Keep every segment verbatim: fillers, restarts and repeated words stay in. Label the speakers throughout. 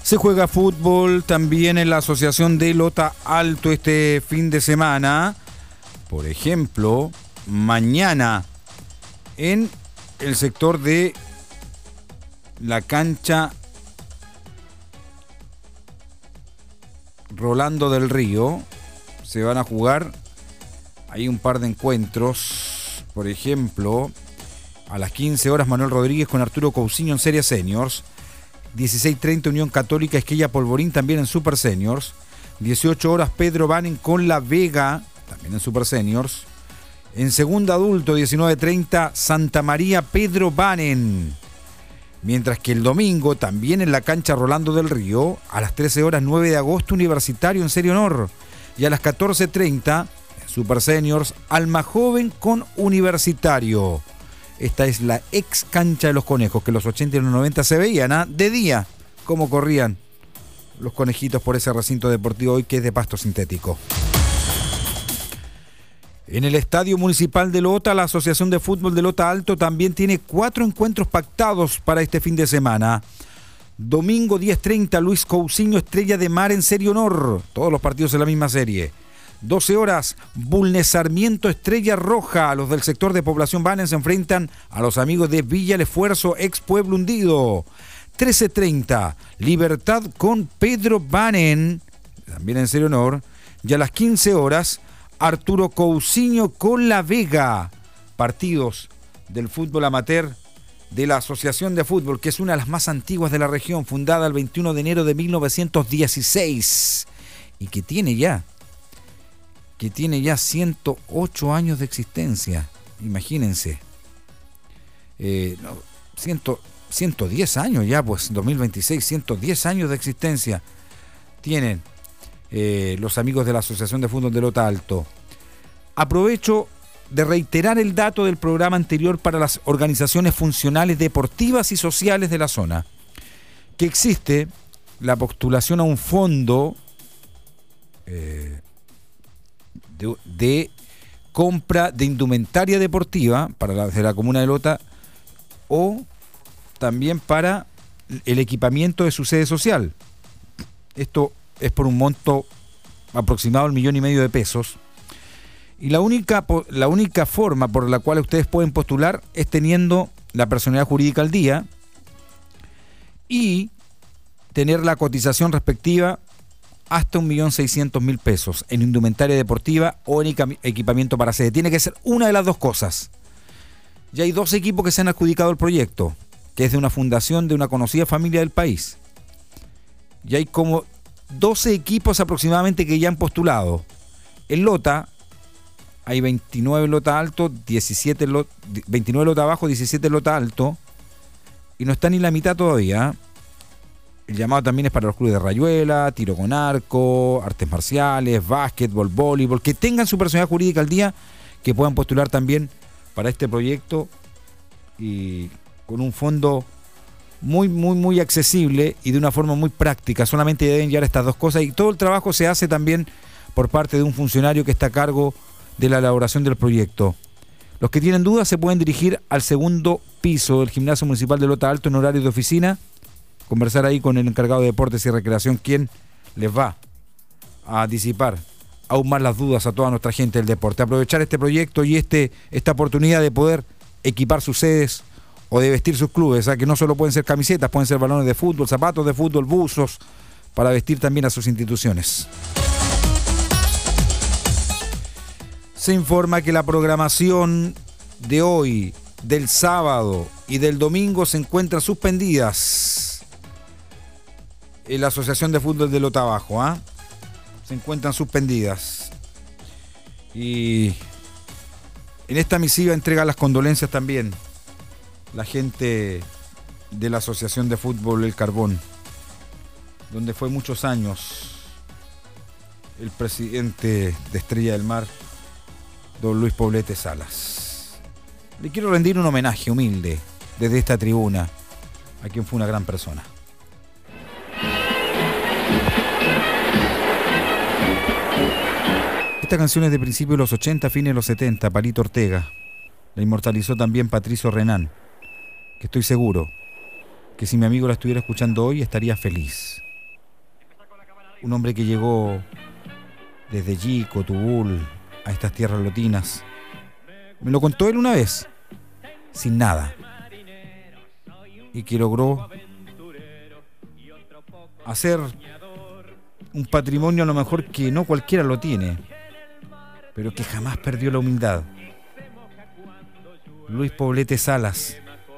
Speaker 1: Se juega fútbol también en la Asociación de Lota Alto este fin de semana. Por ejemplo, mañana en el sector de la cancha Rolando del Río se van a jugar hay un par de encuentros. Por ejemplo, a las quince horas Manuel Rodríguez con Arturo Cousiño en Serie Seniors. dieciséis treinta Unión Católica Esquella Polvorín también en Super Seniors. dieciocho horas Pedro Banen con La Vega también en Super Seniors. En Segunda Adulto diecinueve treinta Santa María Pedro Banen. Mientras que el domingo también en la cancha Rolando del Río a las trece horas nueve de agosto Universitario en Serie Honor. Y a las catorce treinta en Super Seniors Alma Joven con Universitario. Esta es la ex cancha de los conejos, que en los ochenta y los noventa se veían ¿eh? de día cómo corrían los conejitos por ese recinto deportivo hoy que es de pasto sintético. En el Estadio Municipal de Lota, la Asociación de Fútbol de Lota Alto también tiene cuatro encuentros pactados para este fin de semana. Domingo diez treinta, Luis Cousiño, Estrella de Mar en Serie Honor. Todos los partidos en la misma serie. doce horas, Bulnes Sarmiento, Estrella Roja. Los del sector de Población Banen se enfrentan a los amigos de Villa El Esfuerzo, ex Pueblo Hundido. trece treinta, Libertad con Pedro Banen, también en Serie Honor. Y a las quince horas, Arturo Cousiño con La Vega. Partidos del fútbol amateur de la Asociación de Fútbol, que es una de las más antiguas de la región, fundada el veintiuno de enero de mil novecientos dieciséis y que tiene ya que tiene ya ciento ocho años de existencia. Imagínense. Eh, no, cien, ciento diez años ya, pues, dos mil veintiséis, ciento diez años de existencia tienen eh, los amigos de la Asociación de Fútbol de Lota Alto. Aprovecho de reiterar el dato del programa anterior para las organizaciones funcionales deportivas y sociales de la zona, que existe la postulación a un fondo eh, de, de compra de indumentaria deportiva para la, de la comuna de Lota o también para el equipamiento de su sede social. Esto es por un monto aproximado al millón y medio de pesos. Y la única, la única forma por la cual ustedes pueden postular es teniendo la personalidad jurídica al día y tener la cotización respectiva hasta un millón seiscientos mil pesos en indumentaria deportiva o en equipamiento para sede. Tiene que ser una de las dos cosas. Ya hay dos equipos que se han adjudicado el proyecto, que es de una fundación de una conocida familia del país. Y hay como doce equipos aproximadamente que ya han postulado. En Lota hay veintinueve Lota Alto, diecisiete lot, veintinueve Lota Abajo, diecisiete Lota Alto, y no está ni la mitad todavía. El llamado también es para los clubes de rayuela, tiro con arco, artes marciales, básquetbol, voleibol, que tengan su personalidad jurídica al día, que puedan postular también para este proyecto y con un fondo muy, muy, muy accesible y de una forma muy práctica. Solamente deben llevar estas dos cosas y todo el trabajo se hace también por parte de un funcionario que está a cargo de la elaboración del proyecto. Los que tienen dudas se pueden dirigir al segundo piso del Gimnasio Municipal de Lota Alto en horario de oficina, conversar ahí con el encargado de Deportes y Recreación, quien les va a disipar aún más las dudas a toda nuestra gente del deporte. Aprovechar este proyecto y este, esta oportunidad de poder equipar sus sedes o de vestir sus clubes, ¿eh? Que no solo pueden ser camisetas, pueden ser balones de fútbol, zapatos de fútbol, buzos, para vestir también a sus instituciones. Se informa que la programación de hoy, del sábado y del domingo se encuentran suspendidas en la Asociación de Fútbol de Lota Abajo, ¿ah? ¿eh? Se encuentran suspendidas. Y en esta misiva entrega las condolencias también la gente de la Asociación de Fútbol El Carbón, donde fue muchos años el presidente de Estrella del Mar, don Luis Poblete Salas. Le quiero rendir un homenaje humilde desde esta tribuna a quien fue una gran persona. Esta canción es de principios de los ochenta, fines de los setenta, Palito Ortega. La inmortalizó también Patricio Renán, que estoy seguro que si mi amigo la estuviera escuchando hoy estaría feliz. un hombre que llegó desde Yico, Tubul, a estas tierras lotinas. Me lo contó él una vez, sin nada, y que logró hacer un patrimonio a lo mejor que no cualquiera lo tiene, pero que jamás perdió la humildad. Luis Poblete Salas,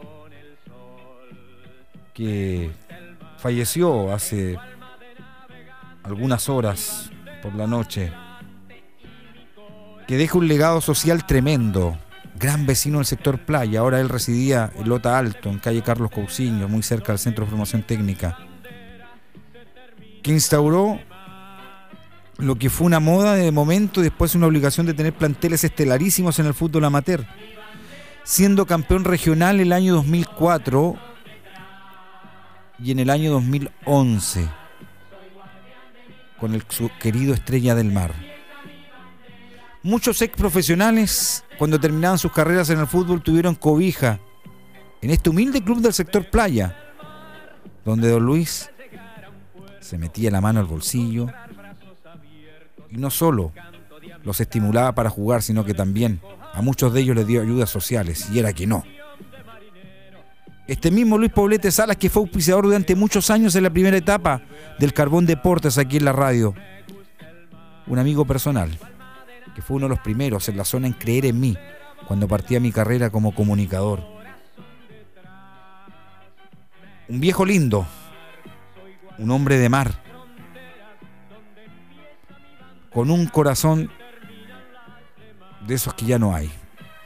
Speaker 1: que falleció hace algunas horas por la noche, que deja un legado social tremendo, gran vecino del sector playa. Ahora él residía en Lota Alto, en calle Carlos Cousiño, muy cerca del Centro de Formación Técnica, que instauró lo que fue una moda de momento y después una obligación de tener planteles estelarísimos en el fútbol amateur, siendo campeón regional el año dos mil cuatro y en el año dos mil once con el su querido Estrella del Mar. Muchos ex profesionales, cuando terminaban sus carreras en el fútbol, tuvieron cobija en este humilde club del sector playa, donde don Luis se metía la mano al bolsillo y no solo los estimulaba para jugar, sino que también a muchos de ellos les dio ayudas sociales, y era que no. Este mismo Luis Poblete Salas, que fue auspiciador durante muchos años en la primera etapa del Carbón Deportes aquí en la radio, un amigo personal, que fue uno de los primeros en la zona en creer en mí cuando partía mi carrera como comunicador. Un viejo lindo, un hombre de mar, con un corazón de esos que ya no hay.